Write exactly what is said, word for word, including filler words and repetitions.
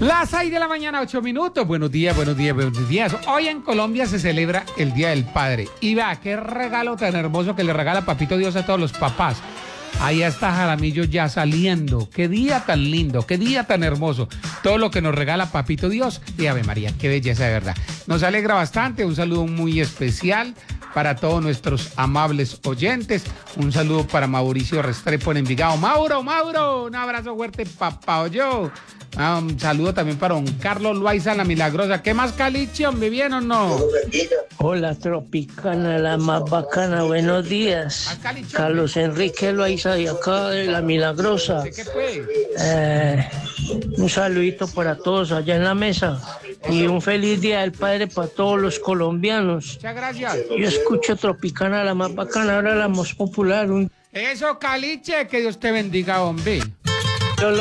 Las seis de la mañana, ocho minutos. Buenos días, buenos días, buenos días. Hoy en Colombia se celebra el Día del Padre. Y vea, qué regalo tan hermoso que le regala Papito Dios a todos los papás. Ahí está Jaramillo ya saliendo. Qué día tan lindo, qué día tan hermoso. Todo lo que nos regala Papito Dios. Y Ave María, qué belleza de verdad. Nos alegra bastante. Un saludo muy especial para todos nuestros amables oyentes. Un saludo para Mauricio Restrepo en Envigado. Mauro, Mauro, un abrazo fuerte, papá yo. Ah, un saludo también para don Carlos Loaiza, la milagrosa. ¿Qué más, Caliche, hombre? ¿Bien o no? Hola, Tropicana, la más bacana. Buenos días. Carlos Enrique Loaiza de acá de la milagrosa. ¿Qué fue? Eh, un saludito para todos allá en la mesa. Y un feliz Día del Padre para todos los colombianos. Muchas gracias. Yo escucho Tropicana, la más bacana, ahora la más popular. Un... Eso, Caliche, que Dios te bendiga, hombre.